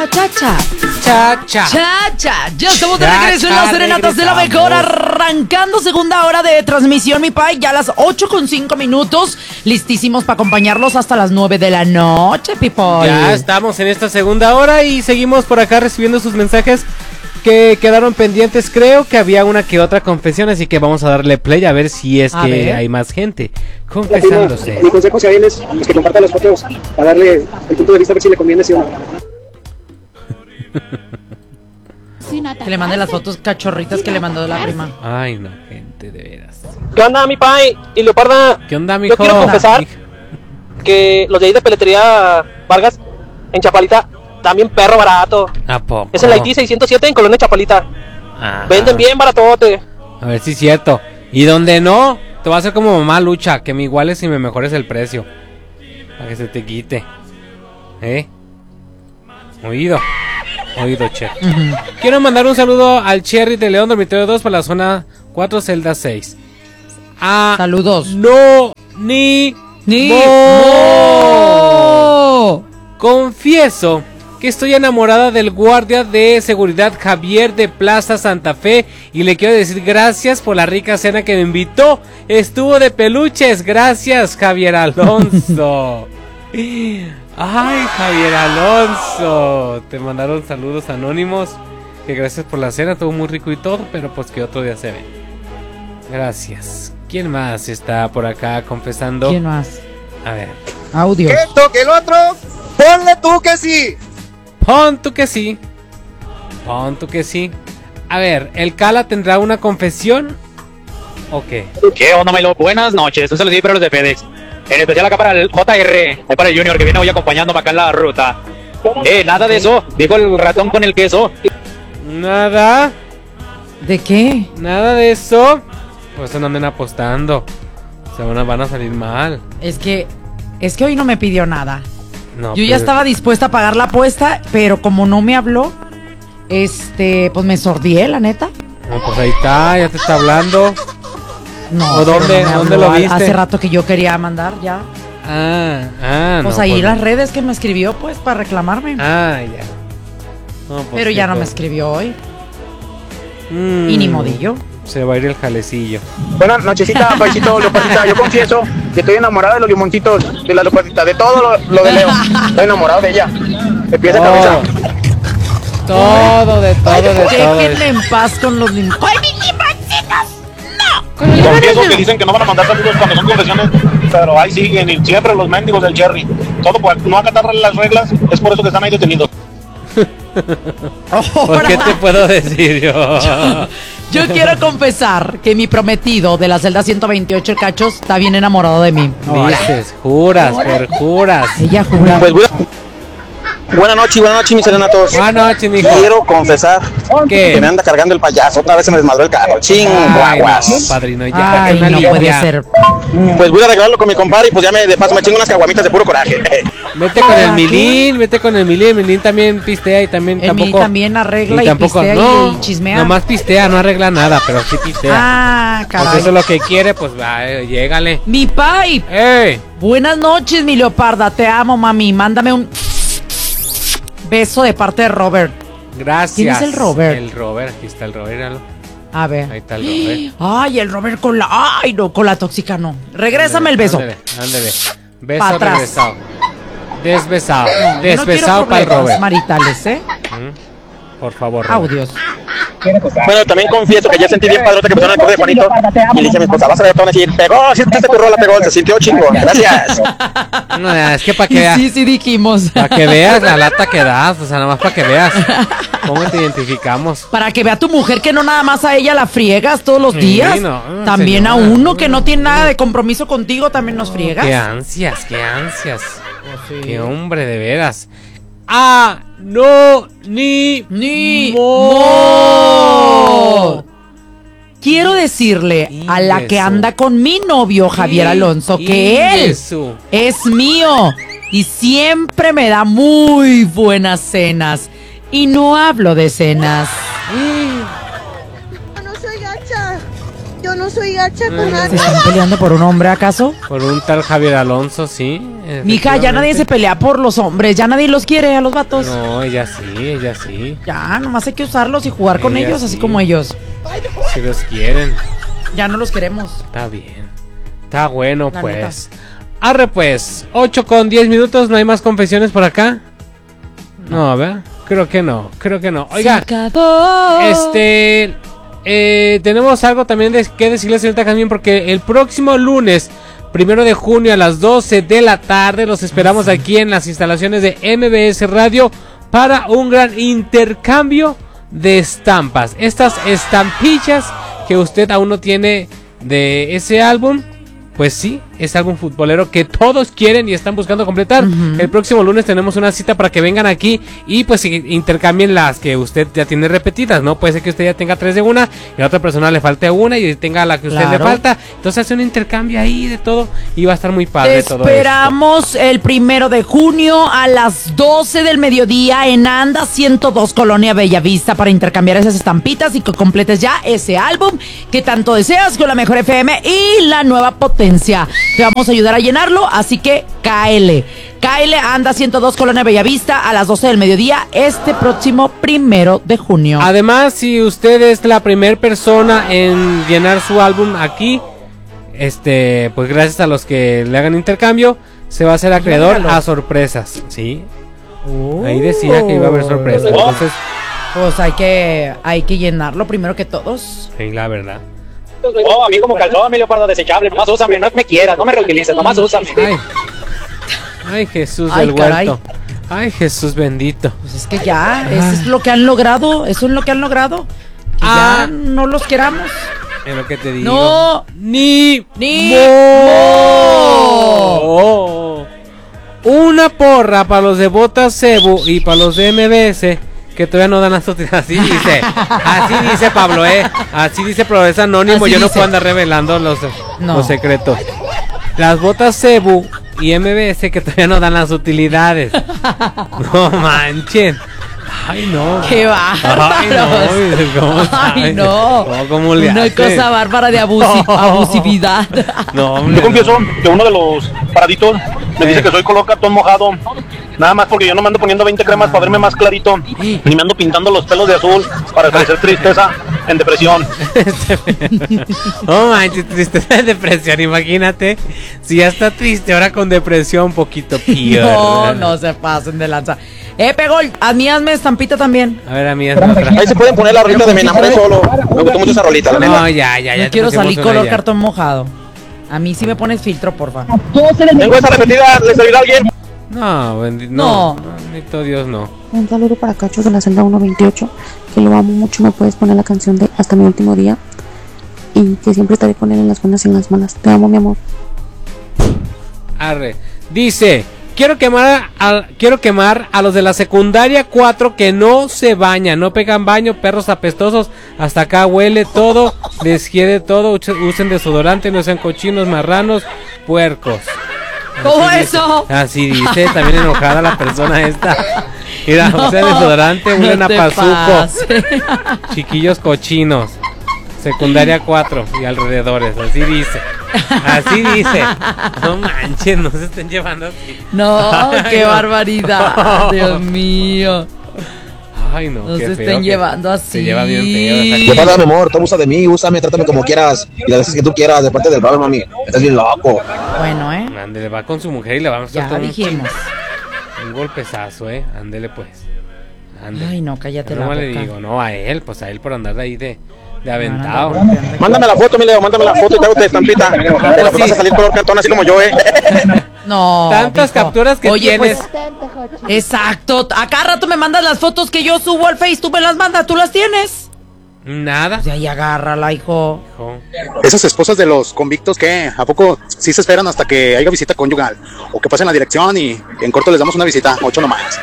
Cha-cha. Cha-cha. Cha-cha. Ya estamos de regreso en las serenatas de la mejor, arrancando segunda hora de transmisión, mi pai. Ya a las 8:05, listísimos para acompañarlos hasta las 9 de la noche, people. Ya estamos en esta segunda hora y seguimos por acá recibiendo sus mensajes que quedaron pendientes. Creo que había una que otra confesión, así que vamos a darle play a ver si es que hay más gente confesándose. Mi consejo hacia él es que comparta las fotos para darle el punto de vista a ver si le conviene, sí o no. Que le mande las fotos cachorritas que le mandó la prima. Ay, no, gente, de veras. ¿Qué onda, mi pai? Y Leoparda. ¿Qué onda, mijo? Yo quiero confesar que los de ahí de Peletería Vargas en Chapalita también perro barato. ¿A poco? Es el Haití 607 en Colonia Chapalita. Ah. Venden bien baratote. A ver si es cierto. Y donde no, te va a hacer como mamá Lucha, que me iguales y me mejores el precio. Para que se te quite. Oído, che. Quiero mandar un saludo al Cherry de León, dormitorio 2 para la zona 4, celda 6. Saludos. No, ni mo. Confieso que estoy enamorada del guardia de seguridad Javier de Plaza Santa Fe y le quiero decir gracias por la rica cena que me invitó. Estuvo de peluches, gracias Javier Alonso. Ay, Javier Alonso, te mandaron saludos anónimos, que gracias por la cena, estuvo muy rico y todo, pero pues que otro día se ve. Gracias. ¿Quién más está por acá confesando? ¿Quién más? A ver. Audio. ¿Qué toque el otro? Ponle tú que sí. Pon tú que sí. Pon tú que sí. A ver, ¿el Cala tendrá una confesión? ¿O qué? ¿Qué onda, Milo? Buenas noches. Un saludo para los de FedEx. En especial acá para el JR, para el Junior que viene hoy acompañándome acá en la ruta. Nada de eso, dijo el ratón con el queso. Nada. ¿De qué? Nada de eso. Pues no anden apostando. Se van a salir mal. Es que hoy no me pidió nada. No, Yo ya estaba dispuesta a pagar la apuesta, pero como no me habló, pues me sordié, la neta. No, pues ahí está, ya te está hablando. No. ¿O dónde lo viste? Hace rato que yo quería mandar ya. Pues no, ahí pues las redes que me escribió, pues, para reclamarme. Ya. No, pues pero ya no me escribió hoy. Y ni modillo. Se va a ir el jalecillo. Buenas nochecita, paisito, Leopardita. Yo confieso que estoy enamorado de los limoncitos, de la Leopardita, de todo lo de Leo. Estoy enamorado de ella. De pies de cabeza. Todo. Déjenme en paz con los limoncitos. ¡Ay, mis limoncitos! ¡No! Confieso que dicen que no van a mandar saludos cuando son confesiones, pero ahí siguen y siempre los mendigos del Cherry. Todo por no acatar las reglas, es por eso que están ahí detenidos. ¿Por qué te puedo decir yo? Yo quiero confesar que mi prometido de la celda 128, el Cachos, está bien enamorado de mí. Dices, juras. Ella jura. Pues buenas noches, mis serenatos. Buenas noches, mijo. Quiero confesar ¿Qué? que me anda cargando el payaso. Otra vez se me desmadró el carro. Chinguaguas. No, padrino, ya. Ay, no puede ser. Pues voy a arreglarlo con mi compadre y pues ya de paso me chingo unas caguamitas de puro coraje. Vete con el Milín, El Milín también pistea y también El tampoco. Milín también arregla y pistea y chismea. Nomás pistea, no arregla nada, pero sí pistea. Caray. Pues eso es lo que quiere, pues va, llégale. Mi pai. Buenas noches, mi Leoparda. Te amo, mami. Mándame un beso de parte de Robert. Gracias. ¿Quién es el Robert? El Robert, aquí está el Robert, míralo. A ver. Ahí está el Robert. Ay, el Robert con la... Ay, no, con la tóxica no. Regrésame el beso. Ándale. Beso Pa' atrás. regresado. Desbesado. No, Desbesado para el Robert. maritales, Por favor, Robert. Audios. Bueno, también confieso que ya sentí bien padrota que pusieron el cover de Juanito. Y le dije a mi esposa, vas a ver, te van a decir, pegó, siéntete tu rola, pegó, se sintió chingo. Gracias. No, es que para que veas. Sí, dijimos. Para que veas la lata que das, o sea, nada más para que veas cómo te identificamos. Para que vea tu mujer que no nada más a ella la friegas todos los días. No, también señora. a uno que no tiene nada de compromiso contigo también nos friegas. Qué ansias. Qué hombre, de veras. Ni mo. Quiero decirle a la que anda con mi novio Javier Alonso que él es mío y siempre me da muy buenas cenas. Y no hablo de cenas. No soy gacha. Yo no soy gacha con ¿Se nadie. están peleando por un hombre acaso? Por un tal Javier Alonso, sí. Mija, ya nadie se pelea por los hombres, ya nadie los quiere a los vatos. No, ella sí. Ya, nomás hay que usarlos y jugar con Ella ellos, sí. así como ellos. Si los quieren. Ya no los queremos. Está bien. Está bueno, La pues. Arre, pues. 8:10, ¿no hay más confesiones por acá? No, a ver. Creo que no. Oiga, tenemos algo también que decirle, señorita Jazmín, porque el próximo lunes, 1 de junio a las 12 de la tarde, los esperamos aquí en las instalaciones de MBS Radio para un gran intercambio de estampas. Estas estampillas que usted aún no tiene de ese álbum, pues sí, es álbum futbolero que todos quieren y están buscando completar. El próximo lunes tenemos una cita para que vengan aquí y pues intercambien las que usted ya tiene repetidas, ¿no? Puede ser que usted ya tenga 3 de una y a otra persona le falte una y tenga la que usted le falta. Entonces hace un intercambio ahí de todo y va a estar muy padre todo esto. Esperamos el 1 de junio a las 12 del mediodía en Anda 102 Colonia Bellavista para intercambiar esas estampitas y que completes ya ese álbum que tanto deseas con la mejor FM y la nueva potencia. Te vamos a ayudar a llenarlo, así que cáele Anda 102 Colonia Bellavista a las 12 del mediodía este próximo 1 de junio. Además, si usted es la primera persona en llenar su álbum aquí, pues gracias a los que le hagan intercambio, se va a hacer acreedor a sorpresas, ¿sí? Ahí decía que iba a haber sorpresas, entonces pues hay que llenarlo primero que todos. sí, la verdad. Oh, a mí como calzón, mi leopardo desechable. Nomás úsame, no me quieras, no me reutilices, nomás úsame. Ay, Jesús Ay, del caray. huerto. Ay, Jesús bendito. Pues es que ya, eso es lo que han logrado. Que ya no los queramos. Es lo que te digo. No. Ni mo. Una porra para los de Botas Cebu y para los de MBS que todavía no dan las utilidades. Así dice Pablo, así dice, pero es anónimo. Así Yo no dice. puedo andar revelando los No. secretos. Las Botas Cebu y MBS que todavía no dan las utilidades. No manchen. Ay, no. ¡Qué bárbaros! Ay, no. ¿Cómo Ay, no. ¿Cómo le Una hace? cosa bárbara de abusividad. No, hombre, Yo confieso que uno de los paraditos me dice que soy color cartón mojado. Nada más porque yo no me ando poniendo 20 cremas para verme más clarito. Ni me ando pintando los pelos de azul para parecer tristeza en depresión. No manches, tristeza de depresión, imagínate. Si ya está triste, ahora con depresión un poquito peor. No se pasen de lanza. Pegol, hazme estampita también. A ver, a mí es otra. Ahí se pueden poner la rolita de Me enamoré solo. Me gustó mucho esa rolita, la neta. No, ya. No te quiero pusimos salir una color ya. cartón mojado. A mí sí me pones filtro, porfa. Tengo esa repetida, ¿le servirá a alguien? No, bendito. No. Bendito Dios, no. Un saludo para Cacho de la celda 128, que lo amo mucho. Me puedes poner la canción de Hasta mi último día y que siempre estaré con él en las buenas y en las malas. Te amo, mi amor. Arre. Dice: Quiero quemar a los de la secundaria 4 que no se bañan, no pegan baño, perros apestosos, hasta acá huele todo, les quiere todo, usen desodorante, no sean cochinos, marranos, puercos. ¿Cómo Así eso? Dice, así dice, también enojada la persona esta. Mira, No, usen desodorante, huelen no a te pazuco, pases. chiquillos cochinos. Secundaria 4 y alrededores, así dice. Así dice. No manches, no se estén llevando así. No, Ay, qué no. barbaridad, Dios mío. Ay, no, No qué se feo estén que llevando así. Se lleva bien feo esa ¿Qué cosa. pasa, mi amor? Tú abusa de mí, úsame, trátame como quieras. Y las veces que tú quieras, de parte del Pablo, mami. Estás bien loco. Bueno, Ándele, va con su mujer y le vamos a ya dar dijimos. un golpezazo, ándele pues. Ándele. Ay, no, cállate la No boca. le digo, no a él, pues a él por andar ahí de aventado. Mándame la foto, mi Leo, mándame la foto y te hago tu estampita. Pero Sí. vas a salir color cartón así como yo, No. Tantas mijo. capturas que Oye, tienes. Pues, exacto. A cada rato me mandas las fotos que yo subo al Face. Tú me las mandas, tú las tienes. Nada. Pues ahí agárrala, hijo. Hijo. Esas esposas de los convictos, ¿qué? ¿A poco sí se esperan hasta que haya visita conyugal? O que pasen la dirección y en corto les damos una visita, 8 nomás.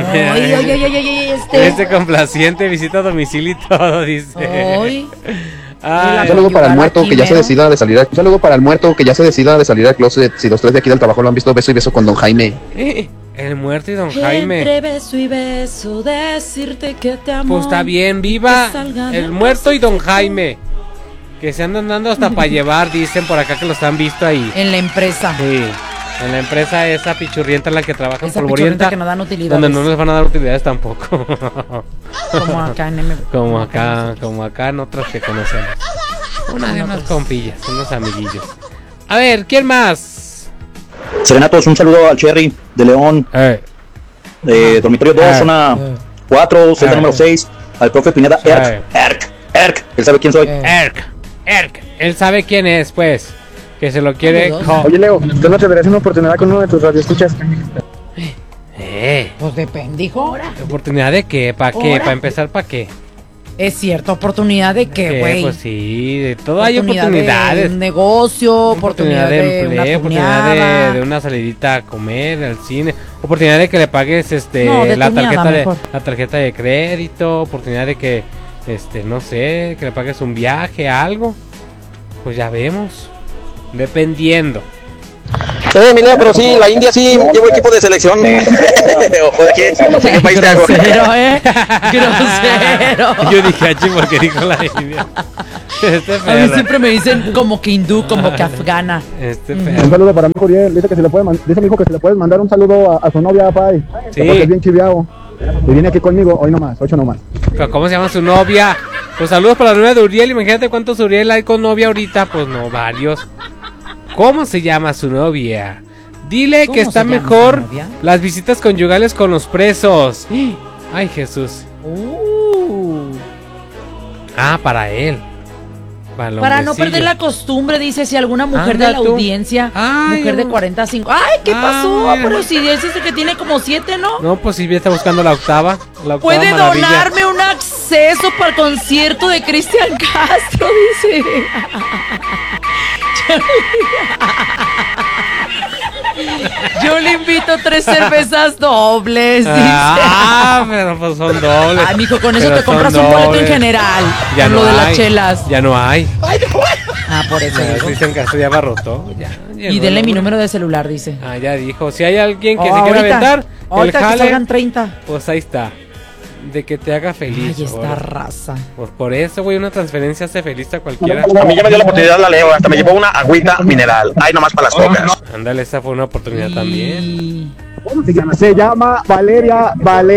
Ay, Este complaciente, visita a domicilio y todo, dice. Ay. Ay, Un saludo para el muerto aquí, que ya se mero. decida de salir. Un saludo para el muerto que ya se decida de salir al closet. Si los tres de aquí del trabajo lo han visto beso y beso con don Jaime. el muerto y don Jaime. Entre beso y beso, decirte que te amo. Pues está bien, viva Que salga el del muerto y don Jaime. Que se andan dando hasta para llevar, dicen por acá que los han visto ahí. En la empresa. Sí. En la empresa esa pichurrienta en la que trabajan, Esa polvorienta, pichurrienta que no dan utilidades. donde no les van a dar utilidades tampoco. Como acá en MB. Como acá en otras que conocemos. Unas compillas, unos amiguillos. A ver, ¿quién más? Serenatos, un saludo al Cherry de León, dormitorio 2, zona 4, celda número 6, al profe Pineda, Erk, él sabe quién soy. Erk, él sabe quién es, pues. Que se lo quiere. Oye, Leo, ¿tú no te darías una oportunidad con uno de tus radioescuchas? Pues depende, hijo. ¿Oportunidad de qué? ¿Para qué? ¿Para empezar, para qué? Es cierto, oportunidad de qué, güey. Pues sí, de todo hay oportunidades. De un negocio, oportunidad de empleo, oportunidad de una salidita a comer, al cine, oportunidad de que le pagues la tarjeta de crédito, oportunidad de que no sé, que le pagues un viaje, algo. Pues ya vemos. Dependiendo. Mira, pero sí, la India sí llevo equipo de selección. ¿O de qué país te hago? Grosero, grosero. Yo dije, porque dijo la India. A mí siempre me dicen como que hindú, como que afgana. Un saludo para mi hijo Uriel. Dice mi hijo que se le puede mandar un saludo a su novia, Pai. Sí. Porque es bien chiviao. Y viene aquí conmigo, hoy nomás, 8 nomás. ¿Pero cómo se llama su novia? Pues saludos para la novia de Uriel. Imagínate cuántos Uriel hay con novia ahorita. Pues no, varios. ¿Cómo se llama su novia? Dile que está mejor las visitas conyugales con los presos. Ay, Jesús. Para él. Para no perder la costumbre, dice, si alguna mujer de la audiencia, mujer de 45. ¡Ay, qué pasó! Pero si dices que tiene como 7, ¿no? No, pues si está buscando la octava. Puede maravilla. Donarme un acceso para el concierto de Cristian Castro, dice. Yo le invito 3 cervezas dobles, dice. Pero pues son dobles. Ay, mijo, con eso te compras un boleto en general. Ya con no lo de hay, las chelas. Ya no hay. Por eso. Dicen que esto ya abarrotó. Y denle mi número de celular, dice. Ya dijo. Si hay alguien que se quiera aventar, el jale, que salgan 30. Pues ahí está. De que te haga feliz. Ay, esta raza. Pues por eso, güey, una transferencia hace feliz a cualquiera. A mí ya me dio la oportunidad la Leo, hasta me llevó una agüita mineral. Ay, nomás para las cocas. Ándale, esa fue una oportunidad también. ¿Cómo se llama? Se llama Valeria.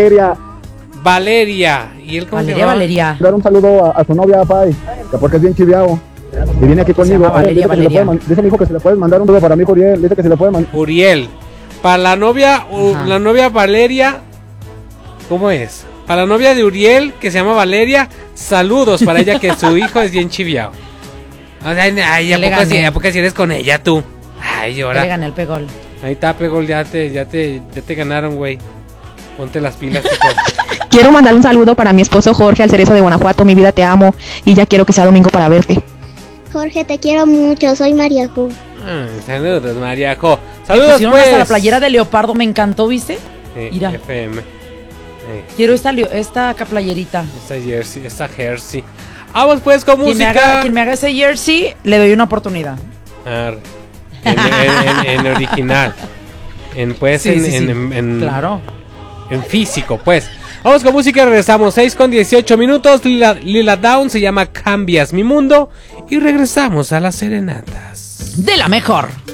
¿Y él cómo se llama? Valeria. Dar un saludo a su novia, Pai, porque es bien chiviao. Y viene aquí conmigo. Valeria. Dice mi hijo que se le puede mandar un saludo para mi hijo Uriel. Dice que se le puede mandar. Uriel. Para la novia Valeria. ¿Cómo es? Para la novia de Uriel, que se llama Valeria, saludos para ella, que su hijo es bien chiviao. Ay, ¿a poco si eres con ella tú? Ay, llora. Le gané el pegol. Ahí está, pegol, ya te ganaron, güey. Ponte las pilas, chico. Quiero mandar un saludo para mi esposo Jorge, al Cerezo de Guanajuato. Mi vida, te amo y ya quiero que sea domingo para verte. Jorge, te quiero mucho, soy María Jo. Saludos, María Jo. Saludos, pues. Hasta la playera de leopardo, me encantó, ¿viste? Mira. FM. Quiero esta playerita. Esta jersey. Vamos pues con música. Quien me haga ese jersey, le doy una oportunidad. En original. Claro. En físico, pues. Vamos con música y regresamos. 6:18 minutos. Lila Down se llama Cambias mi mundo. Y regresamos a las serenatas. De la mejor.